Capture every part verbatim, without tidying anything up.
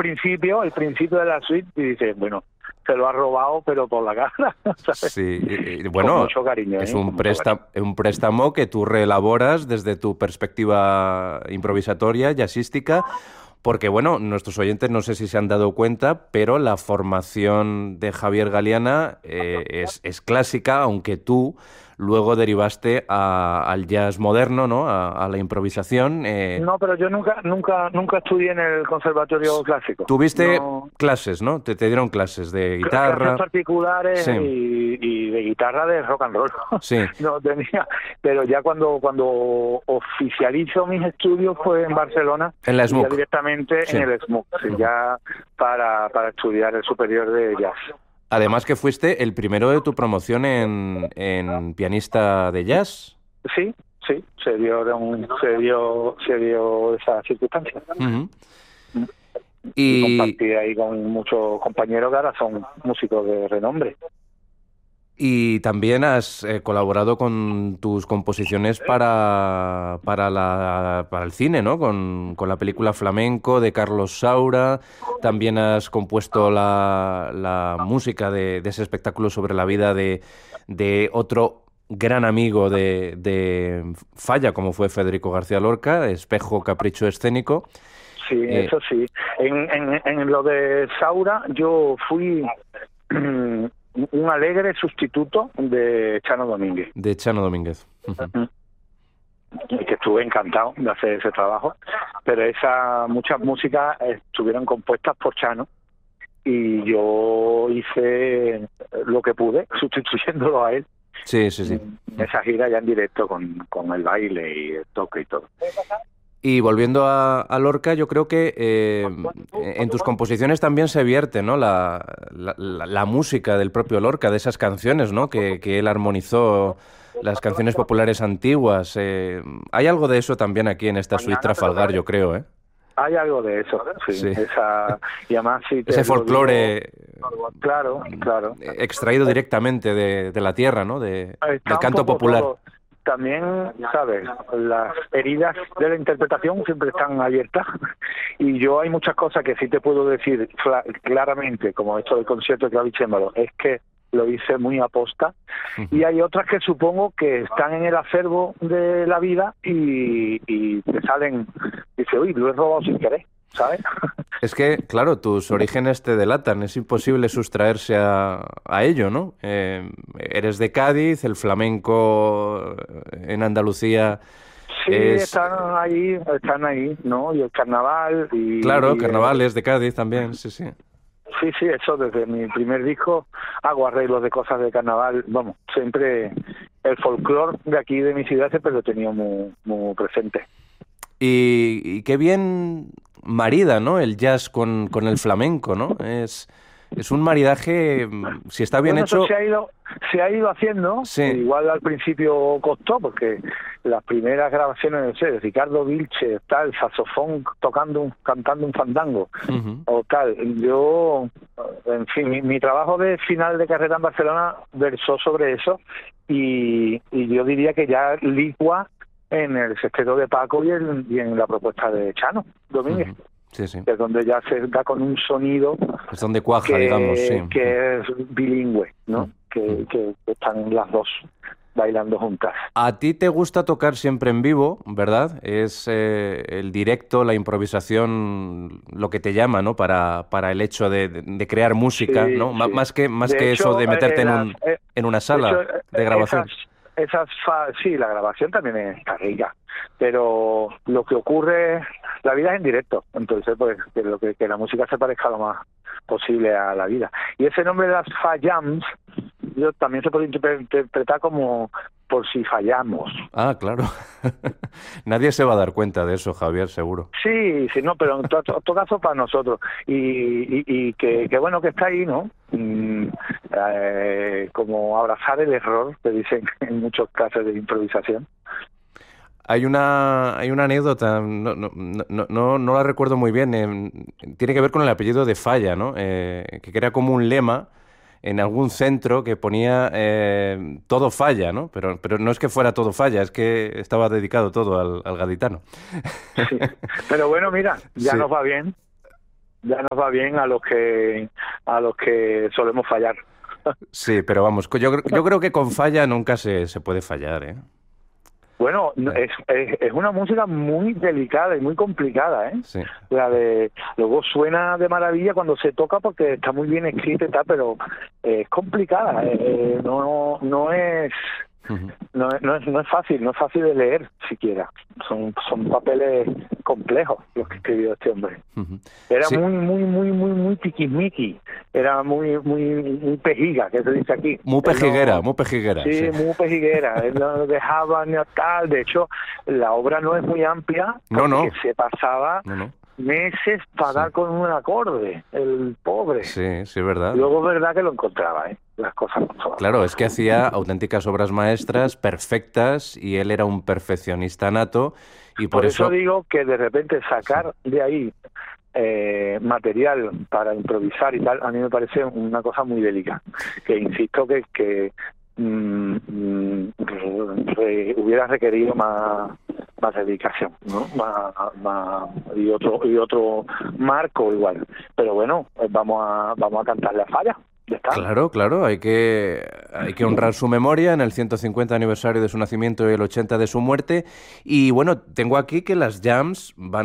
principio, el principio de la suite, y dices, bueno, se lo ha robado, pero por la cara, ¿sabes? Sí, y, y, bueno, con mucho cariño, es ¿eh? un, préstamo, un préstamo que tú reelaboras desde tu perspectiva improvisatoria, jazzística, porque, bueno, nuestros oyentes no sé si se han dado cuenta, pero la formación de Javier Galiana eh, es, es clásica, aunque tú luego derivaste a, al jazz moderno, ¿no? A, a la improvisación. Eh. No, pero yo nunca nunca nunca estudié en el conservatorio clásico. Tuviste no... clases, ¿no? Te, te dieron clases de guitarra. Clases particulares, sí. y, y de guitarra de rock and roll. Sí. No tenía, pero ya cuando cuando oficializo mis estudios fue en Barcelona. En la y SMUC. ya directamente Sí. en el SMUC, sí, uh-huh. ya para, para estudiar el superior de jazz. Además que fuiste el primero de tu promoción en, en pianista de jazz. Sí, sí, se dio, un, se dio, se dio esa circunstancia. Uh-huh. Y, y compartí ahí con muchos compañeros que ahora son músicos de renombre. Y también has eh, colaborado con tus composiciones para, para, la, para el cine, ¿no? Con, con la película Flamenco de Carlos Saura. También has compuesto la, la música de, de ese espectáculo sobre la vida de, de otro gran amigo de, de Falla, como fue Federico García Lorca, Espejo, Capricho Escénico. Sí, eh, eso sí. En, en, en lo de Saura yo fui un alegre sustituto de Chano Domínguez. De Chano Domínguez. Uh-huh. Que estuve encantado de hacer ese trabajo, pero esa muchas músicas estuvieron compuestas por Chano y yo hice lo que pude sustituyéndolo a él. Sí, sí, sí. En esa gira ya en directo con, con el baile y el toque y todo. Y volviendo a, a Lorca, yo creo que eh, en tus composiciones también se vierte, ¿no? La, la, la música del propio Lorca, de esas canciones, ¿no? Que, que él armonizó, las canciones populares antiguas. Eh, hay algo de eso también aquí en esta suite Trafalgar, yo creo, ¿eh? Hay algo de eso, sí. sí. Esa, y además, si te ese folclore, claro, claro, extraído directamente de, de la tierra, ¿no? De, del canto popular. Todo. También, ¿sabes? Las heridas de la interpretación siempre están abiertas y yo hay muchas cosas que sí te puedo decir claramente, como esto del concierto de Clavicémbalo, es que lo hice muy aposta, uh-huh. y hay otras que supongo que están en el acervo de la vida y, y te salen, dice, uy, lo he robado sin querer, ¿sabes? Es que, claro, tus orígenes te delatan, es imposible sustraerse a, a ello, ¿no? Eh, eres de Cádiz, el flamenco en Andalucía... Sí, es... están ahí, están ahí, ¿no? Y el carnaval y... Claro, y carnaval el... es de Cádiz también, sí, sí. Sí, sí, eso desde mi primer disco hago arreglos de cosas de carnaval, vamos, siempre el folclore de aquí de mi ciudad siempre lo he tenido muy, muy presente. Y, y qué bien marida, ¿no? El jazz con, con el flamenco, ¿no? Es, es un maridaje, si está bien bueno, hecho... Eso se ha ido, se ha ido haciendo, sí. Igual al principio costó, porque las primeras grabaciones, no sé, de Ricardo Vilche, tal, saxofón tocando, un, cantando un fandango, uh-huh. o tal. Yo, en fin, mi, mi trabajo de final de carrera en Barcelona versó sobre eso, y, y yo diría que ya licua en el sexteto de Paco y en, y en la propuesta de Chano Domínguez. Uh-huh. Sí, sí. Que es donde ya se da con un sonido... Es donde cuaja, que, digamos, sí. Que es bilingüe, ¿no? Uh-huh. Que, que, que están las dos bailando juntas. A ti te gusta tocar siempre en vivo, ¿verdad? Es eh, el directo, la improvisación, lo que te llama, ¿no? Para, para el hecho de, de crear música, sí, ¿no? Sí. Más que, más que hecho, eso de meterte eh, en, un, eh, en una sala de, hecho, de grabación. Esas, esas fa- sí, la grabación también está rica, pero lo que ocurre, la vida es en directo, entonces pues que, lo que, que la música se parezca lo más posible a la vida. Y ese nombre de las Fallams, yo también se puede interpretar como por si fallamos. Ah, claro. Nadie se va a dar cuenta de eso, Javier, seguro. Sí, sí, no, pero en todo, todo caso para nosotros. Y, y, y que, que bueno que está ahí, ¿no? Mm, eh, como abrazar el error, que dicen en muchos casos de improvisación. Hay una hay una anécdota, no, no, no, no, no la recuerdo muy bien, eh, tiene que ver con el apellido de Falla, ¿no? Eh, que era como un lema en algún centro que ponía eh, todo falla, ¿no? Pero, pero no es que fuera todo falla, es que estaba dedicado todo al, al gaditano. Sí. Pero bueno, mira, ya sí. nos va bien. ya nos va bien a los que a los que solemos fallar. Sí, pero vamos, yo, yo creo que con falla nunca se, se puede fallar, ¿eh? Bueno, es, es, es una música muy delicada y muy complicada, ¿eh? Sí. La de, luego suena de maravilla cuando se toca porque está muy bien escrita y tal, pero es complicada, eh, no, no es... No, no, es, no es fácil, no es fácil de leer siquiera. Son, son papeles complejos los que escribió este hombre. Uh-huh. Era sí. muy, muy, muy, muy, muy tiquismiqui. Era muy, muy, muy pejiga, que se dice aquí. Muy pejiguera, no, muy pejiguera. Sí, sí. muy pejiguera. Él no dejaba ni tal. De hecho, la obra no es muy amplia. No, no. Se pasaba... No, no. meses para sí. dar con un acorde, el pobre. Sí, sí, es verdad. Luego es verdad que lo encontraba, ¿eh? Las cosas no son. Claro, es que hacía auténticas obras maestras, perfectas, y él era un perfeccionista nato, y por, por eso... eso digo que de repente sacar sí. de ahí eh, material para improvisar y tal, a mí me parece una cosa muy delicada. Que insisto que... que mm, mm, re, hubiera requerido más... más dedicación, ¿no? Más, más, y otro y otro marco igual. Pero bueno, vamos a vamos a cantarle a Falla. Ya está. Claro, claro, hay que hay que honrar su memoria en el ciento cincuenta aniversario de su nacimiento y el ochenta de su muerte. Y bueno, tengo aquí que las jams van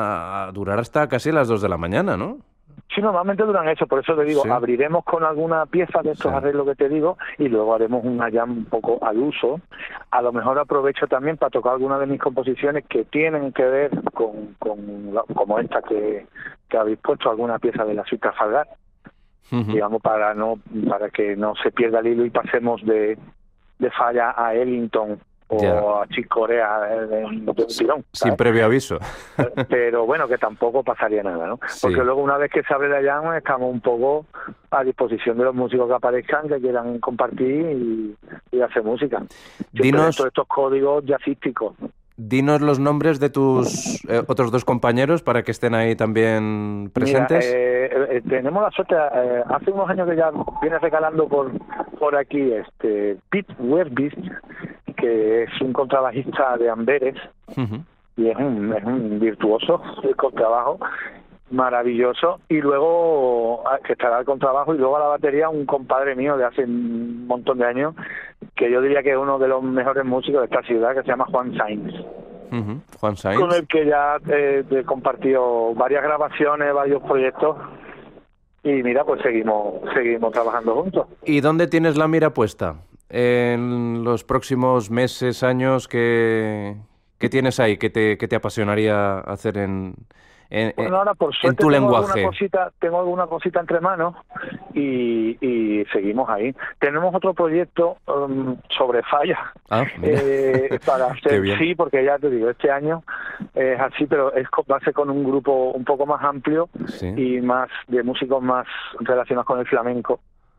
a durar hasta casi las dos de la mañana, ¿no? Sí, normalmente duran eso, por eso te digo, sí. abriremos con alguna pieza de estos sí. arreglos que te digo y luego haremos una jam un poco al uso. A lo mejor aprovecho también para tocar alguna de mis composiciones que tienen que ver con, con la, como esta que, que habéis puesto, alguna pieza de la suite Trafalgar, uh-huh. digamos, para no para que no se pierda el hilo y pasemos de, de Falla a Ellington o yeah. a Chick Corea de un tirón, sin previo aviso. Pero bueno, que tampoco pasaría nada, ¿no? Sí. Porque luego una vez que se abre la jam estamos un poco a disposición de los músicos que aparezcan, que quieran compartir y, y hacer música. Dinos todos estos códigos jazzísticos. Dinos los nombres de tus eh, otros dos compañeros para que estén ahí también presentes. Mira, eh, eh, tenemos la suerte, eh, hace unos años que ya viene recalando por por aquí este Pete Werbist, que es un contrabajista de Amberes, uh-huh. y es un, es un virtuoso del contrabajo, maravilloso, y luego que estará al contrabajo y luego a la batería un compadre mío de hace un montón de años, que yo diría que es uno de los mejores músicos de esta ciudad, que se llama Juan Sainz. Uh-huh. Juan Sainz. Con el que ya eh, he compartido varias grabaciones, varios proyectos, y mira, pues seguimos seguimos trabajando juntos. ¿Y dónde tienes la mira puesta? En los próximos meses, años, ¿qué, qué tienes ahí? ¿Qué te, qué te apasionaría hacer en, en, bueno, ahora, por suerte, en tu tengo lenguaje? Alguna cosita, tengo alguna cosita entre manos y, y seguimos ahí. Tenemos otro proyecto um, sobre Falla, ah, eh, para hacer, sí, porque ya te digo, este año es así, pero es, va a ser con un grupo un poco más amplio, sí. y más de músicos más relacionados con el flamenco,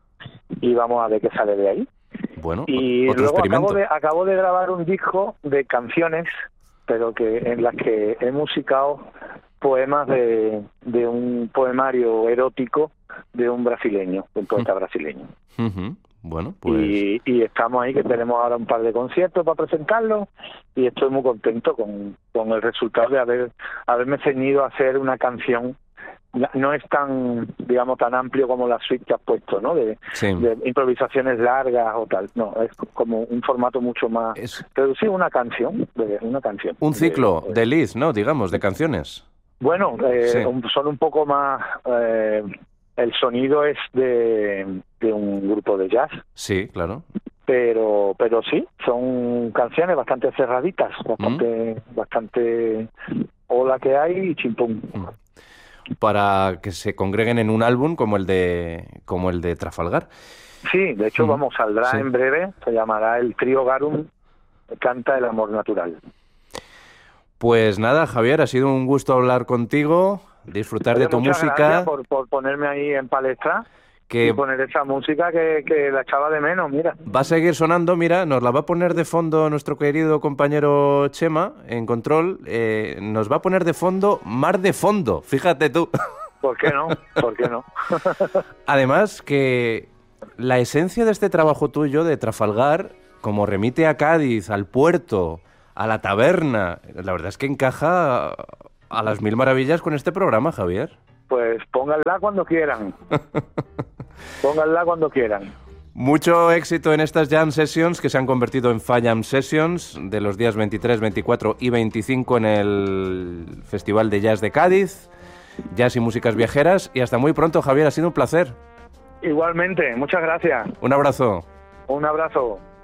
y vamos a ver qué sale de ahí. Bueno, y otro luego experimento. acabo de, acabo de grabar un disco de canciones, pero que en las que he musicado poemas de, de un poemario erótico de un brasileño, un poeta uh-huh. brasileño. Uh-huh. Bueno, pues... Y, y estamos ahí, que tenemos ahora un par de conciertos para presentarlos, y estoy muy contento con, con el resultado de haber haberme ceñido a hacer una canción. No es tan, digamos, tan amplio como la suite que has puesto, ¿no? De, sí. de improvisaciones largas o tal. No, es como un formato mucho más... Es... reducido, una canción, de, una canción. Un ciclo de, de, de Liz, ¿no? Digamos, de canciones. Bueno, eh, sí. un, son un poco más... Eh, el sonido es de, de un grupo de jazz. Sí, claro. Pero pero sí, son canciones bastante cerraditas, bastante... Mm. bastante hola que hay y chimpum. Mm. Para que se congreguen en un álbum como el de como el de Trafalgar. Sí, de hecho, mm. vamos, saldrá sí. en breve, se llamará el Trío Garum, Canta el Amor Natural. Pues nada, Javier, ha sido un gusto hablar contigo, disfrutar Oye, de tu muchas música. Gracias por, por ponerme ahí en palestra. Que y poner esa música que, que la echaba de menos, mira. Va a seguir sonando, mira, nos la va a poner de fondo nuestro querido compañero Chema, en control, eh, nos va a poner de fondo Mar de Fondo, fíjate tú. ¿Por qué no? ¿Por qué no? Además que la esencia de este trabajo tuyo de Trafalgar, como remite a Cádiz, al puerto, a la taberna, la verdad es que encaja a las mil maravillas con este programa, Javier. pues pónganla cuando quieran. Pónganla cuando quieran. Mucho éxito en estas Jam Sessions que se han convertido en Fa Jam Sessions de los días veintitrés, veinticuatro y veinticinco en el Festival de Jazz de Cádiz. Jazz y músicas viajeras. Y hasta muy pronto, Javier. Ha sido un placer. Igualmente. Muchas gracias. Un abrazo. Un abrazo.